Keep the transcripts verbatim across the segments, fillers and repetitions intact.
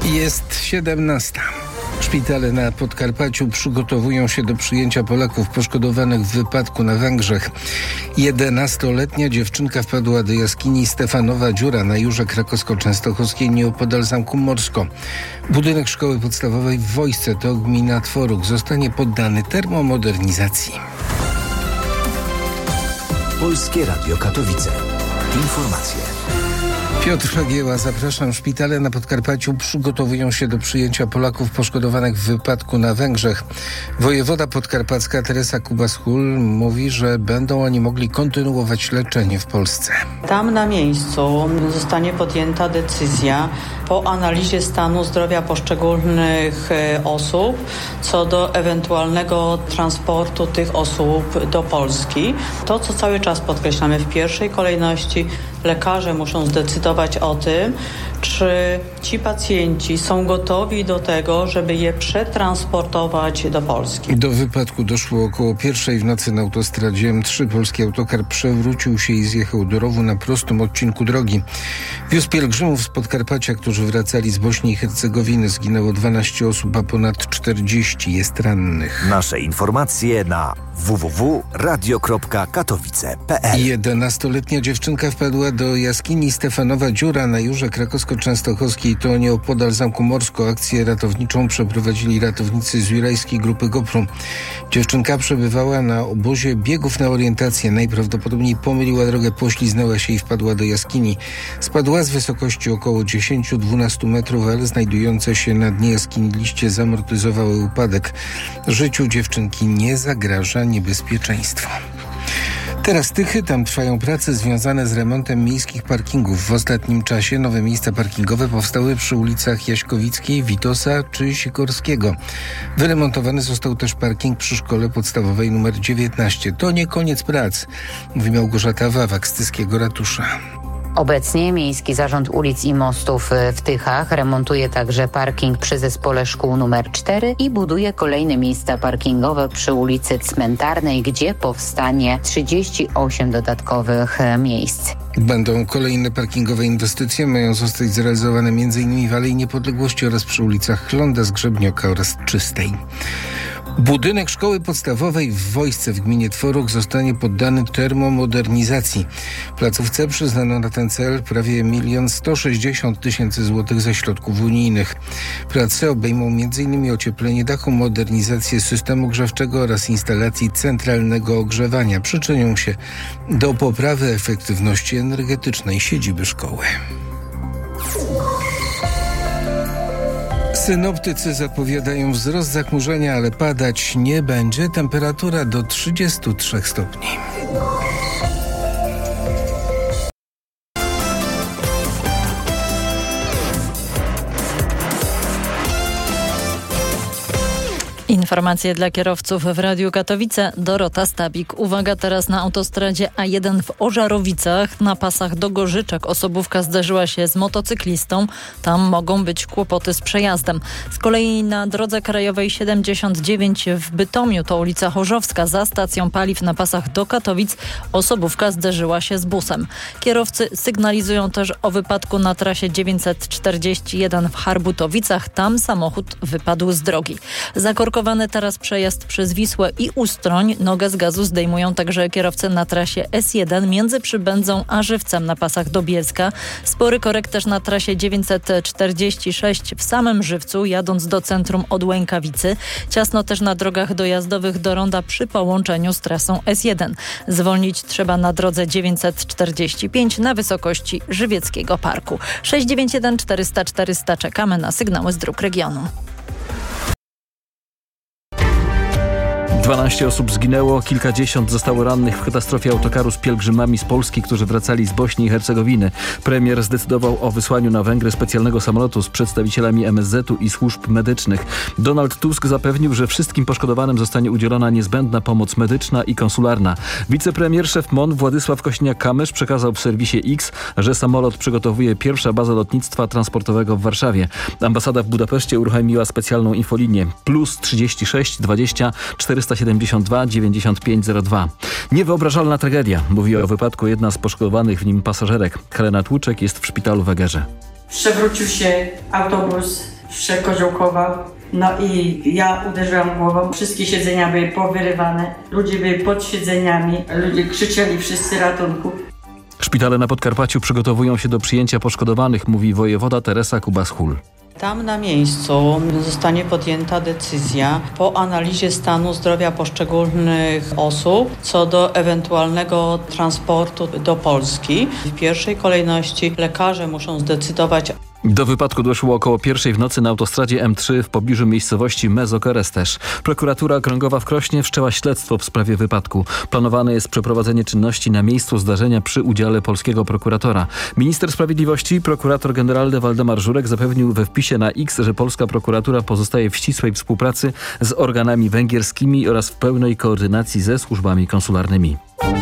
Jest siedemnasta. Szpitale na Podkarpaciu przygotowują się do przyjęcia Polaków poszkodowanych w wypadku na Węgrzech. jedenastoletnia dziewczynka wpadła do jaskini Stefanowa Dziura na Jurze Krakowsko-Częstochowskiej nieopodal Zamku Morsko. Budynek szkoły podstawowej w Wojsce, to gmina Tworuk, zostanie poddany termomodernizacji. Polskie Radio Katowice. Informacje. Piotr Fagieła, zapraszam. Szpitale na Podkarpaciu przygotowują się do przyjęcia Polaków poszkodowanych w wypadku na Węgrzech. Wojewoda podkarpacka Teresa Kubas-Hul mówi, że będą oni mogli kontynuować leczenie w Polsce. Tam na miejscu zostanie podjęta decyzja po analizie stanu zdrowia poszczególnych osób co do ewentualnego transportu tych osób do Polski. To, co cały czas podkreślamy, w pierwszej kolejności lekarze muszą zdecydować o tym, czy ci pacjenci są gotowi do tego, żeby je przetransportować do Polski. Do wypadku doszło około pierwszej w nocy na autostradzie M trzy. Polski autokar przewrócił się i zjechał do rowu na prostym odcinku drogi. Wiózł pielgrzymów z Podkarpacia, którzy wracali z Bośni i Hercegowiny. Zginęło dwanaście osób, a ponad czterdzieści jest rannych. Nasze informacje na w w w kropka radio kropka katowice kropka p l. jedenastoletnia dziewczynka wpadła do jaskini Stefanowa Dziura na Jurze Krakowsko-Częstochowskiej, to nieopodal Zamku Morsko. Akcję ratowniczą przeprowadzili ratownicy z jurajskiej grupy GoPro. Dziewczynka przebywała na obozie biegów na orientację. Najprawdopodobniej pomyliła drogę, pośliznęła się i wpadła do jaskini. Spadła z wysokości około dziesięć do dwunastu metrów, ale znajdujące się na dnie jaskini liście zamortyzowały upadek. Życiu dziewczynki nie zagraża niebezpieczeństwo. Teraz Tychy, tam trwają prace związane z remontem miejskich parkingów. W ostatnim czasie nowe miejsca parkingowe powstały przy ulicach Jaśkowickiej, Witosa czy Sikorskiego. Wyremontowany został też parking przy szkole podstawowej numer dziewiętnaście. To nie koniec prac, mówi Małgorzata Wawak z tyskiego ratusza. Obecnie Miejski Zarząd Ulic i Mostów w Tychach remontuje także parking przy zespole szkół numer cztery i buduje kolejne miejsca parkingowe przy ulicy Cmentarnej, gdzie powstanie trzydzieści osiem dodatkowych miejsc. Będą kolejne parkingowe inwestycje, mają zostać zrealizowane m.in. w Alei Niepodległości oraz przy ulicach Chląda, Zgrzebnioka oraz Czystej. Budynek szkoły podstawowej w Wojsce w gminie Tworuk zostanie poddany termomodernizacji. Placówce przyznano na ten cel prawie milion sto sześćdziesiąt tysięcy złotych ze środków unijnych. Prace obejmą m.in. ocieplenie dachu, modernizację systemu grzewczego oraz instalacji centralnego ogrzewania. Przyczynią się do poprawy efektywności energetycznej siedziby szkoły. Synoptycy zapowiadają wzrost zachmurzenia, ale padać nie będzie. Temperatura do trzydziestu trzech stopni. Informacje dla kierowców w Radiu Katowice. Dorota Stabik. Uwaga teraz na autostradzie A jeden w Ożarowicach. Na pasach do Gorzyczek osobówka zderzyła się z motocyklistą. Tam mogą być kłopoty z przejazdem. Z kolei na drodze krajowej siedemdziesiąt dziewięć w Bytomiu, to ulica Chorzowska, za stacją paliw na pasach do Katowic osobówka zderzyła się z busem. Kierowcy sygnalizują też o wypadku na trasie dziewięćset czterdzieści jeden w Harbutowicach. Tam samochód wypadł z drogi. Zakorkowany teraz przejazd przez Wisłę i Ustroń. Nogę z gazu zdejmują także kierowcy na trasie S jeden między Przybędzą a Żywcem na pasach do Bielska. Spory korek też na trasie dziewięćset czterdzieści sześć w samym Żywcu, jadąc do centrum od Łękawicy. Ciasno też na drogach dojazdowych do Ronda przy połączeniu z trasą S jeden. Zwolnić trzeba na drodze dziewięćset czterdzieści pięć na wysokości Żywieckiego Parku. sześć dziewięć jeden czterysta czterysta. Czekamy na sygnały z dróg regionu. dwanaście osób zginęło, kilkadziesiąt zostało rannych w katastrofie autokaru z pielgrzymami z Polski, którzy wracali z Bośni i Hercegowiny. Premier zdecydował o wysłaniu na Węgry specjalnego samolotu z przedstawicielami M S Z u i służb medycznych. Donald Tusk zapewnił, że wszystkim poszkodowanym zostanie udzielona niezbędna pomoc medyczna i konsularna. Wicepremier, szef M O N Władysław Kośniak-Kamysz przekazał w serwisie X, że samolot przygotowuje pierwsza baza lotnictwa transportowego w Warszawie. Ambasada w Budapeszcie uruchomiła specjalną infolinię plus trzydzieści sześć dwadzieścia czterysta siedemdziesiąt dwa dziewięćdziesiąt pięć zero dwa. Niewyobrażalna tragedia, mówi o wypadku jedna z poszkodowanych w nim pasażerek. Helena Tłuczek jest w szpitalu w Egerze. Przewrócił się autobus z Koziołkowa. No i ja uderzyłam głową, wszystkie siedzenia były powyrywane, ludzie byli pod siedzeniami, ludzie krzyczeli wszyscy ratunku. Szpitale na Podkarpaciu przygotowują się do przyjęcia poszkodowanych, mówi wojewoda Teresa Kubas-Hul. Tam na miejscu zostanie podjęta decyzja po analizie stanu zdrowia poszczególnych osób co do ewentualnego transportu do Polski. W pierwszej kolejności lekarze muszą zdecydować. Do wypadku doszło około pierwszej w nocy na autostradzie M trzy w pobliżu miejscowości Mezokeresztes. Prokuratura Okręgowa w Krośnie wszczęła śledztwo w sprawie wypadku. Planowane jest przeprowadzenie czynności na miejscu zdarzenia przy udziale polskiego prokuratora. Minister Sprawiedliwości, prokurator generalny Waldemar Żurek zapewnił we wpisie na X, że polska prokuratura pozostaje w ścisłej współpracy z organami węgierskimi oraz w pełnej koordynacji ze służbami konsularnymi.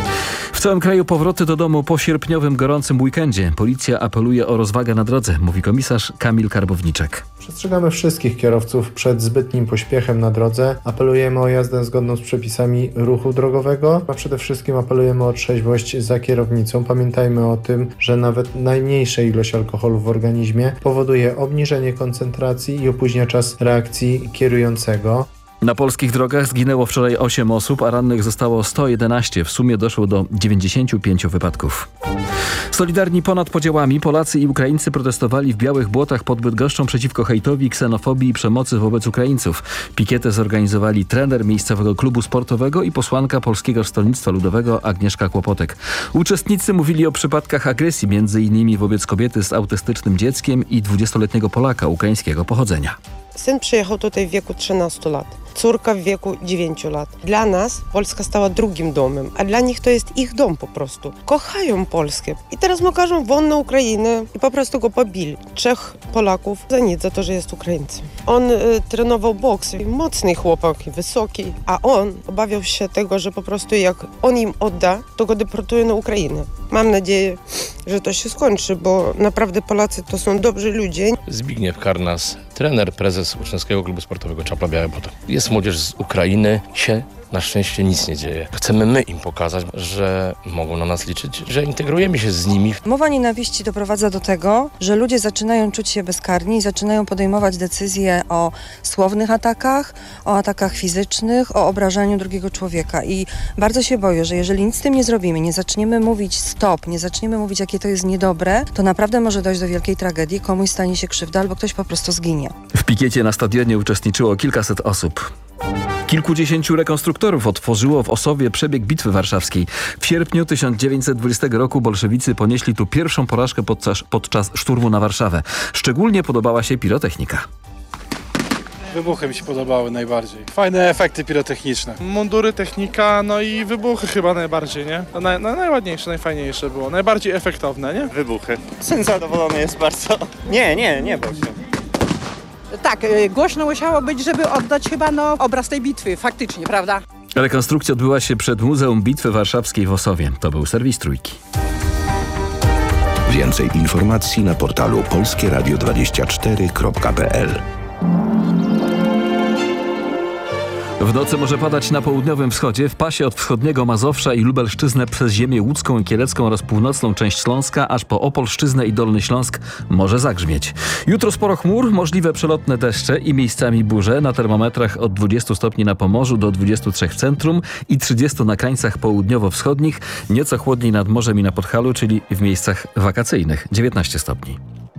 W całym kraju powroty do domu po sierpniowym gorącym weekendzie. Policja apeluje o rozwagę na drodze, mówi komisarz Kamil Karbowniczek. Przestrzegamy wszystkich kierowców przed zbytnim pośpiechem na drodze. Apelujemy o jazdę zgodną z przepisami ruchu drogowego, a przede wszystkim apelujemy o trzeźwość za kierownicą. Pamiętajmy o tym, że nawet najmniejsza ilość alkoholu w organizmie powoduje obniżenie koncentracji i opóźnia czas reakcji kierującego. Na polskich drogach zginęło wczoraj osiem osób, a rannych zostało sto jedenaście. W sumie doszło do dziewięćdziesięciu pięciu wypadków. Solidarni ponad podziałami Polacy i Ukraińcy protestowali w Białych Błotach pod Bydgoszczą przeciwko hejtowi, ksenofobii i przemocy wobec Ukraińców. Pikietę zorganizowali trener miejscowego klubu sportowego i posłanka Polskiego Stronnictwa Ludowego Agnieszka Kłopotek. Uczestnicy mówili o przypadkach agresji, między innymi wobec kobiety z autystycznym dzieckiem i dwudziestoletniego Polaka ukraińskiego pochodzenia. Syn przyjechał tutaj w wieku trzynastu lat, córka w wieku dziewięciu lat. Dla nas Polska stała drugim domem, a dla nich to jest ich dom po prostu. Kochają Polskę. I teraz mu każą won na Ukrainę i po prostu go pobili. Trzech Polaków za nic, za to, że jest Ukraińcem. On y, trenował boks, mocny chłopak, wysoki, a on obawiał się tego, że po prostu jak on im odda, to go deportuje na Ukrainę. Mam nadzieję, że to się skończy, bo naprawdę Polacy to są dobrzy ludzie. Zbigniew Karnas, trener, prezes Uczniowskiego Klubu Sportowego Czapla Białe Błoto. Jest młodzież z Ukrainy, się na szczęście nic nie dzieje. Chcemy my im pokazać, że mogą na nas liczyć, że integrujemy się z nimi. Mowa nienawiści doprowadza do tego, że ludzie zaczynają czuć się bezkarni i zaczynają podejmować decyzje o słownych atakach, o atakach fizycznych, o obrażaniu drugiego człowieka. I bardzo się boję, że jeżeli nic z tym nie zrobimy, nie zaczniemy mówić stop, nie zaczniemy mówić, jakie to jest niedobre, to naprawdę może dojść do wielkiej tragedii, komuś stanie się krzywda albo ktoś po prostu zginie. W pikiecie na stadionie uczestniczyło kilkaset osób. Kilkudziesięciu rekonstruktorów otworzyło w Osowie przebieg Bitwy Warszawskiej. W sierpniu tysiąc dziewięćset dwudziestego roku bolszewicy ponieśli tu pierwszą porażkę podczas, podczas szturmu na Warszawę. Szczególnie podobała się pirotechnika. Wybuchy mi się podobały najbardziej. Fajne efekty pirotechniczne. Mundury, technika, no i wybuchy chyba najbardziej, nie? To naj, no, najładniejsze, najfajniejsze było. Najbardziej efektowne, nie? Wybuchy. Syn zadowolony jest bardzo. Nie, nie, nie bał się. Tak, głośno musiało być, żeby oddać chyba no, obraz tej bitwy, faktycznie, prawda? Rekonstrukcja odbyła się przed Muzeum Bitwy Warszawskiej w Osowie. To był serwis Trójki. Więcej informacji na portalu polskie radio dwadzieścia cztery kropka p l. W nocy może padać na południowym wschodzie, w pasie od wschodniego Mazowsza i Lubelszczyznę przez ziemię łódzką i kielecką oraz północną część Śląska, aż po Opolszczyznę i Dolny Śląsk może zagrzmieć. Jutro sporo chmur, możliwe przelotne deszcze i miejscami burze. Na termometrach od dwudziestu stopni na Pomorzu do dwudziestu trzech w centrum i trzydziestu na krańcach południowo-wschodnich. Nieco chłodniej nad morzem i na Podhalu, czyli w miejscach wakacyjnych. dziewiętnaście stopni.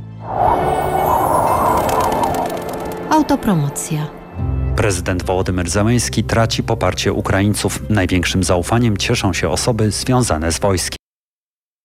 Autopromocja. Prezydent Wołodymyr Zełenski traci poparcie Ukraińców. Największym zaufaniem cieszą się osoby związane z wojskiem.